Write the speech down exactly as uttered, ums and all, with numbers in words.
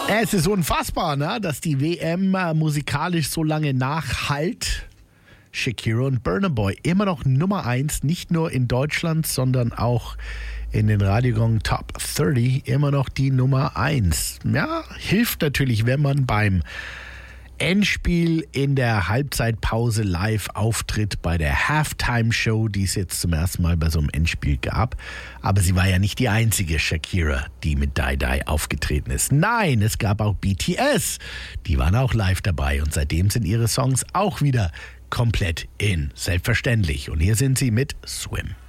Es ist unfassbar, ne? Dass die W M äh, musikalisch so lange nachhalt. Shakira und Burna Boy immer noch Nummer eins, nicht nur in Deutschland, sondern auch in den Radiogong Top dreißig immer noch die Nummer eins. Ja, hilft natürlich, wenn man beim Endspiel in der Halbzeitpause live auftritt bei der Halftime-Show, die es jetzt zum ersten Mal bei so einem Endspiel gab. Aber sie war ja nicht die einzige Shakira, die mit Die Die aufgetreten ist. Nein, es gab auch B T S. Die waren auch live dabei und seitdem sind ihre Songs auch wieder komplett in. Selbstverständlich. Und hier sind sie mit Swim.